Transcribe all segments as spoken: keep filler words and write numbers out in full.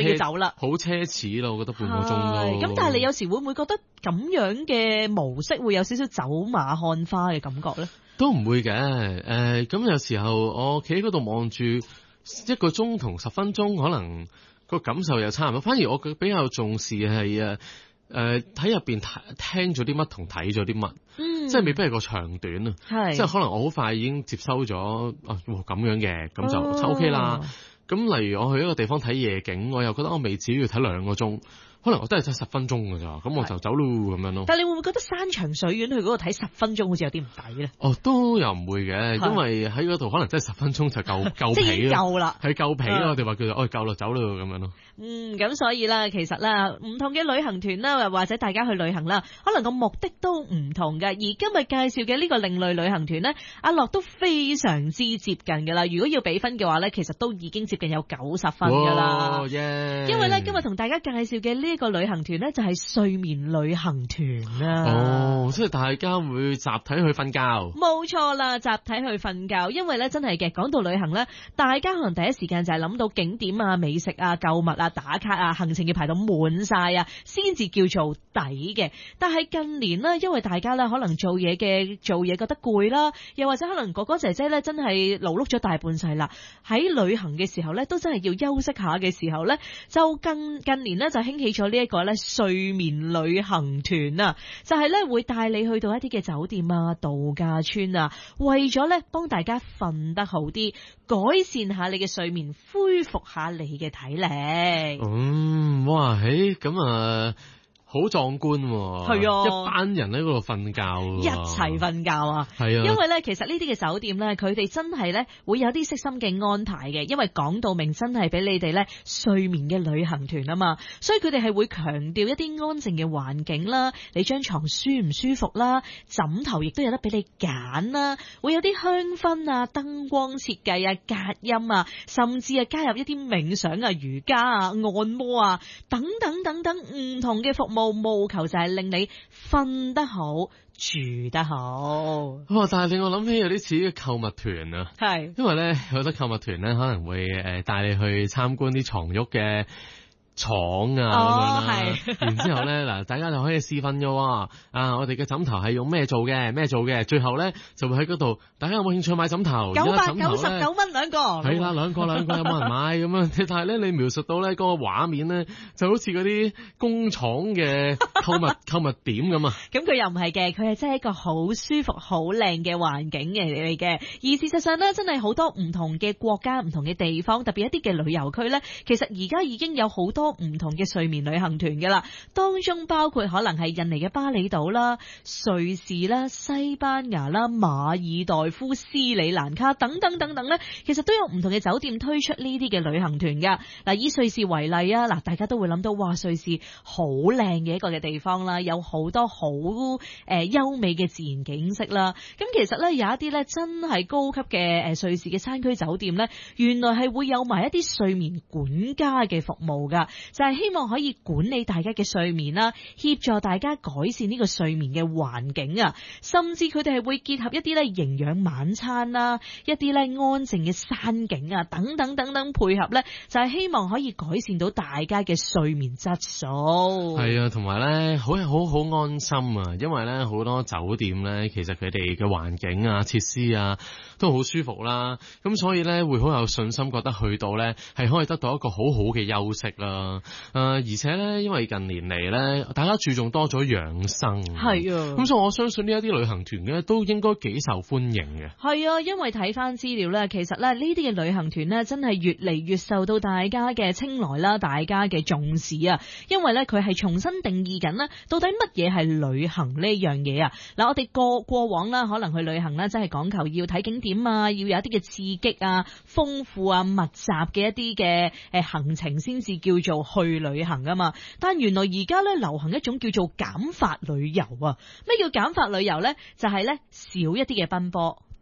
就要走啦， 好奢侈咯，我覺得半個鐘都。 咁但係你有時會唔會覺得咁樣嘅模式會有少少走馬看花嘅感覺咧？ 都唔會嘅，誒、呃，咁有時候我企喺嗰度望住一個鐘同十分鐘，可能個感受又差唔多。反而我比較重視係誒誒睇入邊聽咗啲乜同睇咗啲乜，嗯，即係未必係個長短啊，係，即係可能我好快已經接收咗啊咁樣嘅，咁就、哦、就 OK 啦。咁例如我去一個地方睇夜景，我又覺得我未至於要睇兩個鐘。可能我都係睇十分鐘㗎咋，咁我就走咯咁樣咯。 但係你會唔會覺得山長水遠去嗰度睇十分鐘好似有啲唔抵咧？ 哦，都又唔會嘅，因為喺嗰度可能真係十分鐘就夠夠皮啦，夠啦，係夠皮啦。我哋話叫做哦夠啦，走啦咁樣咯。 嗯，咁所以啦，其實啦，唔同嘅旅行團啦，或者大家去旅行啦，可能個目的都唔同嘅。而今日介紹嘅呢個另類旅行團咧，阿樂都非常之接近㗎啦。如果要比分嘅話咧，其實都已經接近有九十分㗎啦。 哦耶！ 因為咧，今日同大家介紹嘅呢一個旅行團咧，就係睡眠旅行團啊。 哦，即係大家會集體去瞓覺。 冇錯啦，集體去瞓覺。因為咧，真係嘅，講到旅行咧，大家可能第一時間就係諗到景點啊、美食啊、購物啊、打卡啊，行程要排到滿晒啊，先至叫做抵嘅。但係近年呢，因為大家咧可能做嘢嘅做嘢覺得攰啦，又或者可能哥哥姐姐咧真係勞碌咗大半世啦，喺旅行嘅時候咧都真係要休息下嘅時候咧，就近近年咧就興起咗呢一個咧睡眠旅行團啊，就係咧會帶你去到一啲嘅酒店啊、度假村啊，為咗咧幫大家瞓得好啲，改善下你嘅睡眠，恢復下你嘅體力。 嗯，哇，嘿，咁啊。好壯觀喎，係啊， 一班人喺嗰度瞓覺， 一齊瞓覺啊， 係啊， 因為咧其實呢啲嘅酒店咧，佢哋真係咧會有啲悉心嘅安排嘅，因為講到明真係俾你哋咧睡眠嘅旅行團啊嘛，所以佢哋係會強調一啲安靜嘅環境啦，你張床舒唔舒服啦，枕頭亦都有得俾你揀啦，會有啲香薰啊、燈光設計啊、隔音啊，甚至係加入一啲冥想啊、瑜伽啊、按摩啊等等等等唔同嘅服務。務求就係令你瞓得好、住得好。 哇！但係令我諗起有啲似嘅購物團啊，係，因為咧有得購物團咧可能會誒帶你去參觀啲床褥嘅廠啊， 哦， 係，然之後咧嗱，大家就可以試瞓嘅，啊，我哋嘅枕頭係用咩做嘅，咩做嘅，最後咧就會喺嗰度，大家有冇興趣買枕頭？ 九百九十九蚊兩個， 係啦，兩個兩個有冇人買咁樣？但係咧，你描述到咧嗰個畫面咧，就好似嗰啲工廠嘅購物購物點咁啊！ 咁佢又唔係嘅，佢係真係一個好舒服、好靚嘅環境嘅嚟嘅。而事實上咧，真係好多唔同嘅國家、唔同嘅地方，特別一啲嘅旅遊區咧，其實而家已經有好多唔同嘅睡眠旅行團㗎啦，當中包括可能係印尼嘅巴厘島啦、瑞士啦、西班牙啦、馬爾代夫、斯里蘭卡等等等等咧，其實都有唔同嘅酒店推出呢啲嘅旅行團㗎。嗱，以瑞士為例啊，嗱，大家都會諗到哇，瑞士好靚嘅一個嘅地方啦，有好多好誒優美嘅自然景色啦。咁其實咧有一啲咧真係高級嘅誒瑞士嘅山區酒店咧，原來係會有埋一啲睡眠管家嘅服務㗎。就係希望可以管理大家嘅睡眠啦，協助大家改善呢個睡眠嘅環境啊，甚至佢哋係會結合一啲咧營養晚餐啦，一啲咧安靜嘅山景啊，等等等等配合咧，就係希望可以改善到大家嘅睡眠質素。 係啊，同埋咧好好好安心啊，因為咧好多酒店咧，其實佢哋嘅環境啊、設施啊都好舒服啦，咁所以咧會好有信心，覺得去到咧係可以得到一個好好嘅休息啦。誒、呃，而且咧，因為近年嚟咧，大家注重多咗養生，係啊，咁所以我相信呢一啲旅行團咧，都應該幾受歡迎嘅。係啊，因為睇翻資料咧，其實咧呢啲嘅旅行團咧，真係越嚟越受到大家嘅青睞啦，大家嘅重視啊。因為咧，佢係重新定義緊咧，到底乜嘢係旅行呢樣嘢啊？嗱，我哋過過往啦，可能去旅行啦，真係講求要睇景點啊，要有一啲嘅刺激啊、豐富啊、密集嘅一啲嘅誒行程先至叫做去旅行啊嘛。但原來而家咧流行一種叫做減法旅遊啊。咩叫減法旅遊咧？就係咧少一啲嘅奔波，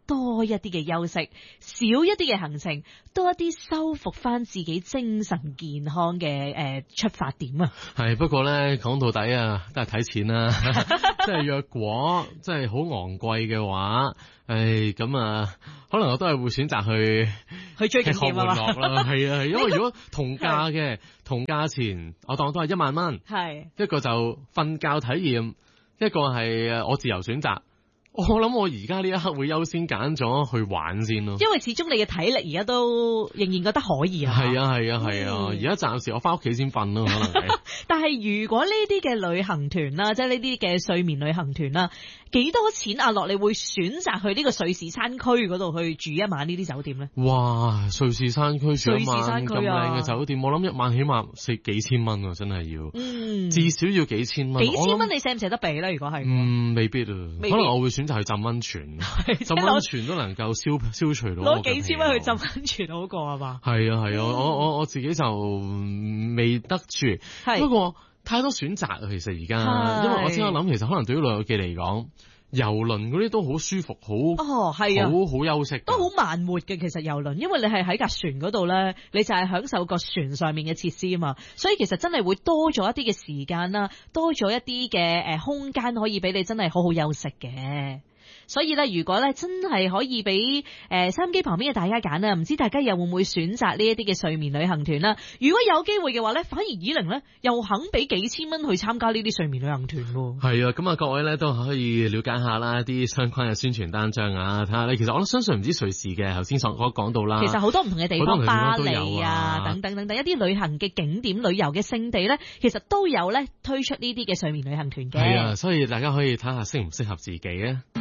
多一啲嘅休息，少一啲嘅行程，多一啲修復翻自己精神健康嘅誒、呃、出發點啊。 係，不過咧講到底啊，都係睇錢啦。即係若果即係好昂貴嘅話，誒咁啊，可能我都係會選擇去去追景點啊嘛。 係啊，因為如果同價嘅同價錢，我當都係一萬蚊，係一個就瞓覺體驗，一個係誒我自由選擇。我諗我而家呢一刻會優先揀咗去玩先咯， 因為始終你嘅體力而家都仍然覺得可以啊。係啊係啊係啊，而家暫時我翻屋企先瞓咯，可能係。但係如果呢啲嘅旅行團啦，即係呢啲嘅睡眠旅行團啦，幾多錢阿樂你會選擇去呢個瑞士山區嗰度去住一晚呢啲酒店咧？ 哇！瑞士山區住一晚咁靚嘅酒店， 啊、 我諗一晚起碼四幾千蚊啊，真係要， 嗯， 至少要幾千蚊。 幾千蚊你捨唔捨得俾咧？如果係， 嗯，未必啊， 未必可能我會選擇去浸溫泉，浸溫泉都能夠消消除到。 攞幾千蚊去浸溫泉好過係嘛？ 係啊係啊，我我我自己就未得住，不過太多選擇啊，其實而家，因為我先我諗，其實可能對於旅遊記嚟講。遊輪嗰啲都好舒服，好哦係啊， 好好休息， 都好慢活嘅。其實遊輪，因為你係喺架船嗰度咧，你就係享受個船上面嘅設施啊嘛，所以其實真係會多咗一啲嘅時間啦，多咗一啲嘅誒空間可以俾你真係好好休息嘅。所以咧，如果咧真係可以俾誒收音機旁邊嘅大家揀啊，唔知大家又會唔會選擇呢一啲嘅睡眠旅行團啦？如果有機會嘅話咧，反而以玲咧又肯俾幾千蚊去參加呢啲睡眠旅行團喎。係啊，咁啊各位咧都可以了解下啦，啲相關嘅宣傳單張啊，睇下咧。其實我都相信唔止瑞士嘅，頭先所講到啦。 其實好多唔同嘅地方，巴黎啊等等等等一啲旅行嘅景點、旅遊嘅勝地咧，其實都有咧推出呢啲嘅睡眠旅行團嘅。 係啊，所以大家可以睇下適唔適合自己啊。